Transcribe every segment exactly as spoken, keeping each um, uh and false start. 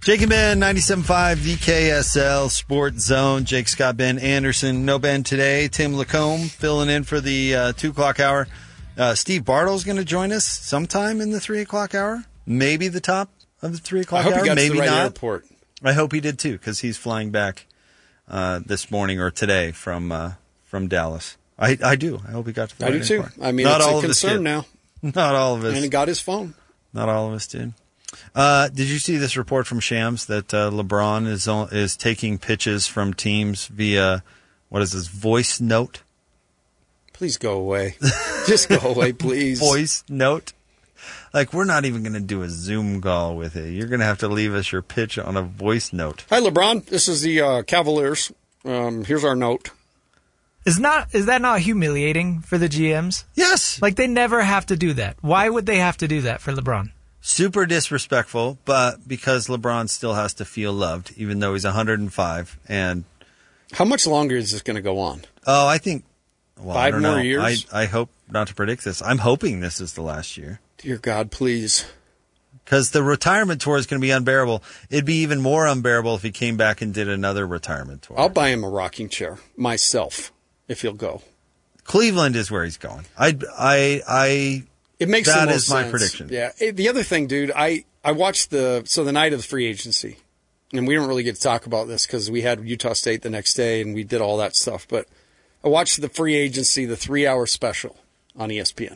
Jake and Ben, ninety-seven point five V K S L Sports Zone. Jake Scott, Ben Anderson. No Ben today. Tim Lacombe filling in for the uh, two o'clock hour. Uh, Steve Bartle's going to join us sometime in the three o'clock hour. Maybe the top of the three o'clock hour. I hope hour. he got Maybe to the right not. airport. I hope he did too, because he's flying back uh, this morning or today from uh, from Dallas. I I do. I hope he got to the I right do airport. too. I mean, not it's all a of us concern did. now. Not all of us. And he got his phone. Not all of us did. Uh, did you see this report from Shams that uh, LeBron is is taking pitches from teams via, what is this, voice note? Please go away. Just go away, please. Voice note? Like, we're not even going to do a Zoom call with it. You're going to have to leave us your pitch on a voice note. Hi, LeBron. This is the uh, Cavaliers. Um, here's our note. Is not is that not humiliating for the G Ms? Yes. Like, they never have to do that. Why would they have to do that for LeBron? Super disrespectful, but because LeBron still has to feel loved, even though he's one hundred five. And how much longer is this going to go on? Oh, I think well, five I don't more know. years. I, I hope not to predict this. I'm hoping this is the last year. Dear God, please. Because the retirement tour is going to be unbearable. It'd be even more unbearable if he came back and did another retirement tour. I'll buy him a rocking chair myself if he'll go. Cleveland is where he's going. I, I, I. It makes that the most is my sense. prediction. Yeah. The other thing, dude, I, I watched the so the night of the free agency, and we don't really get to talk about this because we had Utah State the next day and we did all that stuff. But I watched the free agency, the three-hour special on E S P N.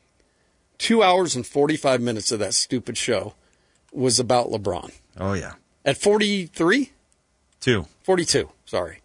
Two hours and forty-five minutes of that stupid show was about LeBron. Oh yeah. At forty-three, two, forty-two. Sorry.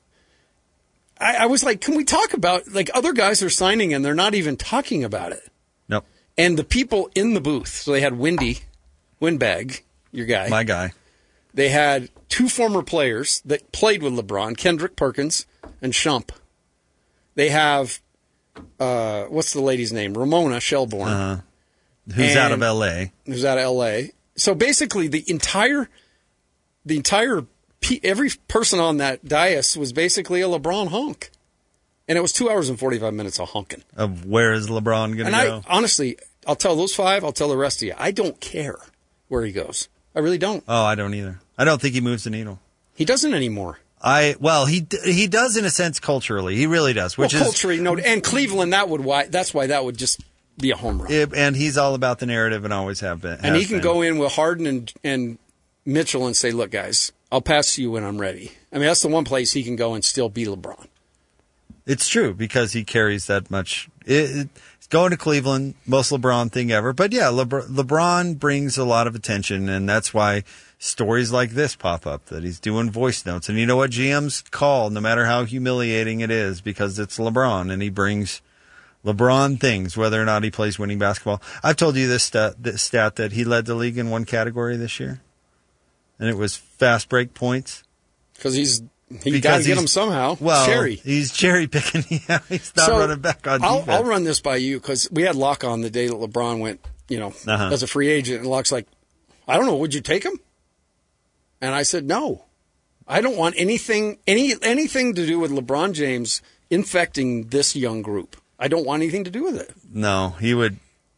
I, I was like, can we talk about like other guys are signing and they're not even talking about it. Nope. And the people in the booth, so they had Windy, Windbag, your guy. My guy. They had two former players that played with LeBron, Kendrick Perkins and Shump. They have, uh, what's the lady's name? Ramona Shelbourne. Uh-huh. Who's out of L A. Who's out of L A. So basically the entire, the entire, every person on that dais was basically a LeBron honk. And it was two hours and forty-five minutes of honking. Of where is LeBron going to go? And I, honestly, I'll tell those five, I'll tell the rest of you. I don't care where he goes. I really don't. Oh, I don't either. I don't think he moves the needle. He doesn't anymore. I well, he he does in a sense culturally. He really does. Which well, is culturally, no. And Cleveland, that would why that's why that would just be a home run. It, and he's all about the narrative and always have been. And he can been. go in with Harden and and Mitchell and say, "Look, guys, I'll pass to you when I'm ready." I mean, that's the one place he can go and still be LeBron. It's true because he carries that much. It, it, going to Cleveland, most LeBron thing ever. But yeah, Lebr- LeBron brings a lot of attention, and that's why stories like this pop up, that he's doing voice notes. And you know what G Ms call, no matter how humiliating it is, because it's LeBron, and he brings LeBron things, whether or not he plays winning basketball. I've told you this stat, this stat that he led the league in one category this year, and it was fast break points. Because he's he got to get him somehow. Well, cherry. he's cherry picking. Yeah, he's not so running back on I'll, defense. I'll run this by you because we had Locke on the day that LeBron went, you know, uh-huh. as a free agent, and Locke's like, I don't know, would you take him? And I said, no, I don't want anything, any anything to do with LeBron James infecting this young group. I don't want anything to do with it. No, he would,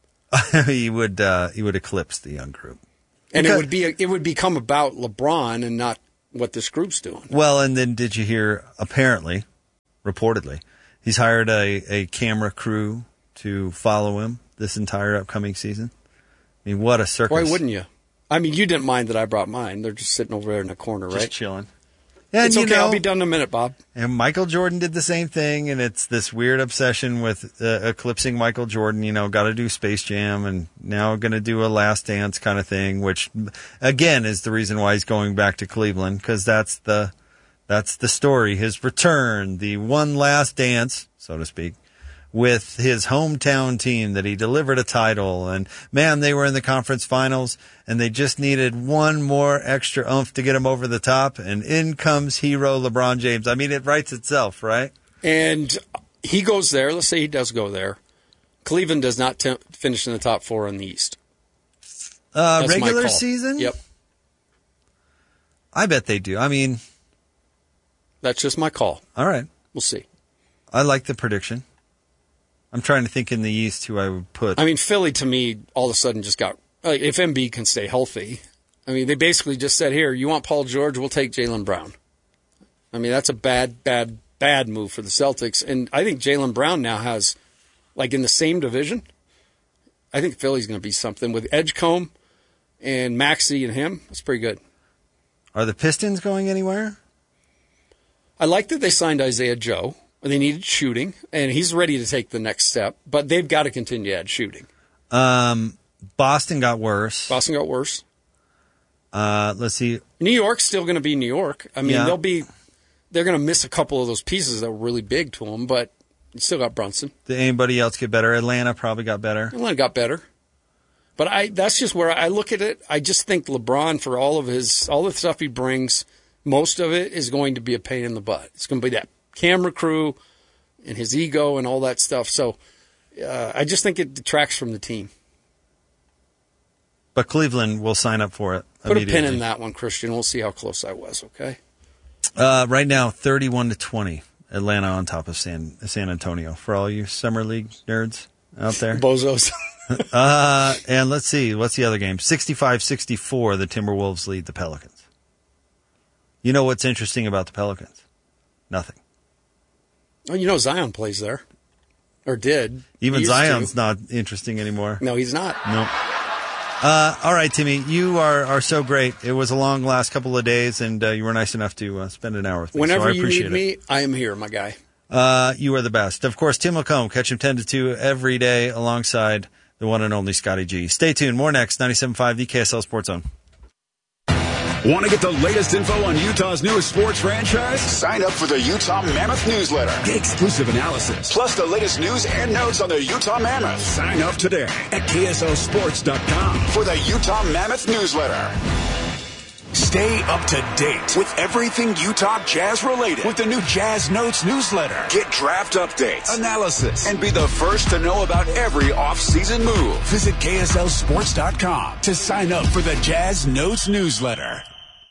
he would, uh, he would eclipse the young group, and because, it would be, a, it would become about LeBron and not what this group's doing. Well, and then did you hear? Apparently, reportedly, he's hired a, a camera crew to follow him this entire upcoming season. I mean, what a circus! Why wouldn't you? I mean, you didn't mind that I brought mine. They're just sitting over there in the corner, right? Just chilling. And, it's you okay. know, I'll be done in a minute, Bob. And Michael Jordan did the same thing, and it's this weird obsession with uh, eclipsing Michael Jordan. You know, got to do Space Jam, and now going to do a Last Dance kind of thing, which again is the reason why he's going back to Cleveland, because that's the that's the story. His return, the one last dance, so to speak, with his hometown team that he delivered a title. And man, they were in the conference finals and they just needed one more extra oomph to get him over the top. And in comes hero LeBron James. I mean, it writes itself, right? And he goes there. Let's say he does go there. Cleveland does not t- finish in the top four in the East. Uh, regular season? Yep. I bet they do. I mean, that's just my call. All right. We'll see. I like the prediction. I'm trying to think in the East who I would put. I mean, Philly to me all of a sudden just got, like, if Embiid can stay healthy, I mean, they basically just said, here, you want Paul George, we'll take Jaylen Brown. I mean, that's a bad, bad, bad move for the Celtics. And I think Jaylen Brown now has, like in the same division, I think Philly's going to be something with Edgecombe and Maxey and him. That's pretty good. Are the Pistons going anywhere? I like that they signed Isaiah Joe. They needed shooting, and he's ready to take the next step, but they've got to continue to add shooting. Um, Boston got worse. Boston got worse. Uh, let's see. New York's still going to be New York. I mean, Yeah. they'll be they're going to miss a couple of those pieces that were really big to them, but you still got Brunson. Did anybody else get better? Atlanta probably got better. Atlanta got better. But I that's just where I look at it. I just think LeBron, for all of his all the stuff he brings, most of it is going to be a pain in the butt. It's going to be that camera crew and his ego and all that stuff. So uh, I just think it detracts from the team. But Cleveland will sign up for it Put a immediately. pin in that one, Christian. We'll see how close I was, okay? Uh, right now, thirty-one to twenty. Atlanta on top of San San Antonio. For all you Summer League nerds out there. Bozos. uh, and let's see. What's the other game? sixty-five sixty-four, the Timberwolves lead the Pelicans. You know what's interesting about the Pelicans? Nothing. Oh, you know Zion plays there. Or did. Even He used Zion's to. not interesting anymore. No, he's not. No. Uh, all right, Timmy, you are, are so great. It was a long last couple of days, and uh, you were nice enough to uh, spend an hour with me. Whenever so I you appreciate need it. me, I am here, my guy. Uh, you are the best. Of course, Tim Lacombe. Catch him ten to two every day alongside the one and only Scotty G. Stay tuned. More next. ninety-seven point five, the K S L Sports Zone. Want to get the latest info on Utah's newest sports franchise? Sign up for the Utah Mammoth newsletter. Get exclusive analysis. Plus the latest news and notes on the Utah Mammoth. Sign up today at K S L sports dot com For the Utah Mammoth newsletter. Stay up to date with everything Utah Jazz related with the new Jazz Notes newsletter. Get draft updates, analysis, and be the first to know about every off-season move. Visit K S L sports dot com to sign up for the Jazz Notes newsletter.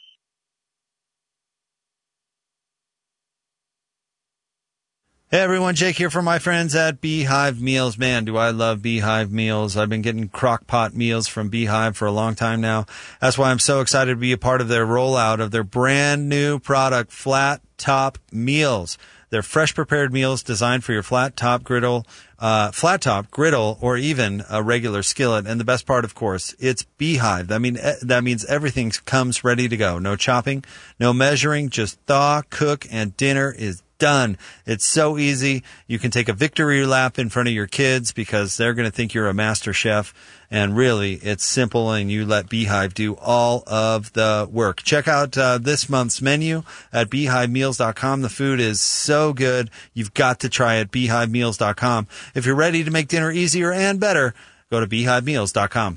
Hey everyone, Jake here for my friends at Beehive Meals. Man, do I love Beehive Meals. I've been getting crock pot meals from Beehive for a long time now. That's why I'm so excited to be a part of their rollout of their brand new product, Flat Top Meals. They're fresh prepared meals designed for your flat top griddle, uh, flat top griddle, or even a regular skillet. And the best part, of course, it's Beehive. That mean that means everything comes ready to go. No chopping, no measuring, just thaw, cook, and dinner is done. It's so easy. You can take a victory lap in front of your kids because they're going to think you're a master chef. And really, it's simple, and you let Beehive do all of the work. Check out uh, this month's menu at beehive meals dot com. The food is so good. You've got to try it, beehive meals dot com. If you're ready to make dinner easier and better, go to beehive meals dot com.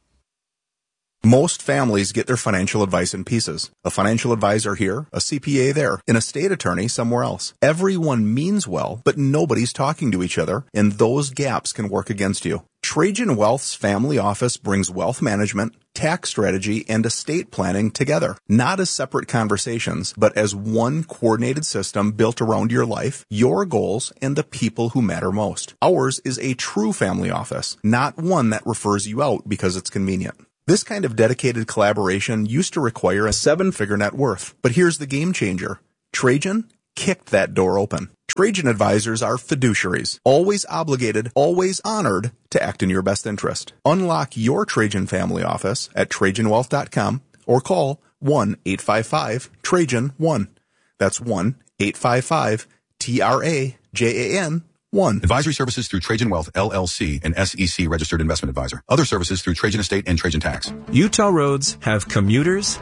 Most families get their financial advice in pieces. A financial advisor here, a C P A there, an estate attorney somewhere else. Everyone means well, but nobody's talking to each other, and those gaps can work against you. Trajan Wealth's family office brings wealth management, tax strategy, and estate planning together. Not as separate conversations, but as one coordinated system built around your life, your goals, and the people who matter most. Ours is a true family office, not one that refers you out because it's convenient. This kind of dedicated collaboration used to require a seven-figure net worth. But here's the game changer. Trajan kicked that door open. Trajan advisors are fiduciaries, always obligated, always honored to act in your best interest. Unlock your Trajan family office at trajan wealth dot com or call one eight five five Trajan one. That's one eight five five T R A J A N one. Advisory services through Trajan Wealth, L L C, an S E C registered investment advisor. Other services through Trajan Estate and Trajan Tax. Utah roads have commuters,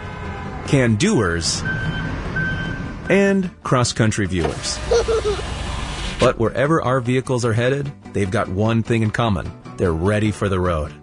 can-doers, and cross-country viewers. But wherever our vehicles are headed, they've got one thing in common. They're ready for the road.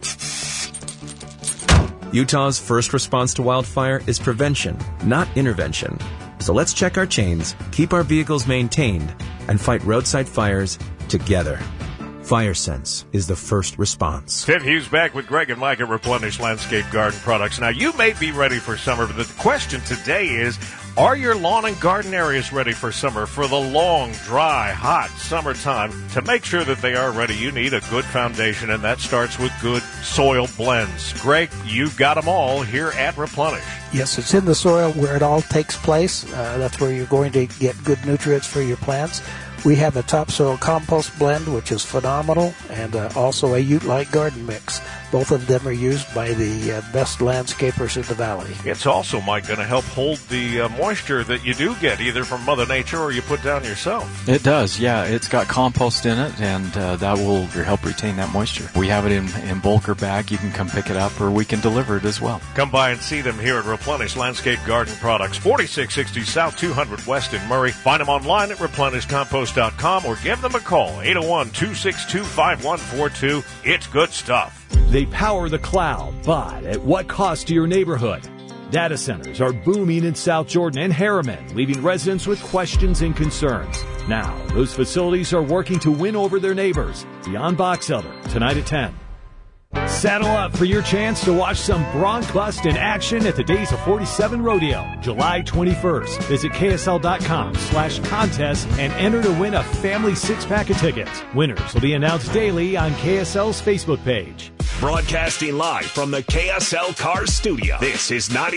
Utah's first response to wildfire is prevention, not intervention. So let's check our chains, keep our vehicles maintained, and fight roadside fires together. FireSense is the first response. Tim Hughes back with Greg and Mike at Replenish Landscape Garden Products. Now, you may be ready for summer, but the question today is, Are your lawn and garden areas ready for summer, for the long, dry, hot summertime? To make sure that they are ready, you need a good foundation, and that starts with good soil blends. Greg, you've got them all here at Replenish. Yes, it's in the soil where it all takes place. Uh, that's where you're going to get good nutrients for your plants. We have a topsoil compost blend, which is phenomenal, and uh, also a Ute-like garden mix. Both of them are used by the uh, best landscapers in the valley. It's also, Mike, going to help hold the uh, moisture that you do get either from Mother Nature or you put down yourself. It does, yeah. It's got compost in it, and uh, that will help retain that moisture. We have it in, in bulk or bag. You can come pick it up, or we can deliver it as well. Come by and see them here at Replenish Landscape Garden Products, forty-six sixty South two hundred West in Murray. Find them online at replenish compost dot com or give them a call, eight oh one, two six two, five one four two. It's good stuff. They power the cloud, but at what cost to your neighborhood? Data centers are booming in South Jordan and Harriman, leaving residents with questions and concerns. Now, those facilities are working to win over their neighbors. Beyond Box Elder, tonight at ten. Saddle up for your chance to watch some bronc bust in action at the Days of forty-seven Rodeo, July twenty-first. Visit ksl.com slash contest and enter to win a family six-pack of tickets. Winners will be announced daily on K S L's Facebook page. Broadcasting live from the K S L Cars Studio. This is ninety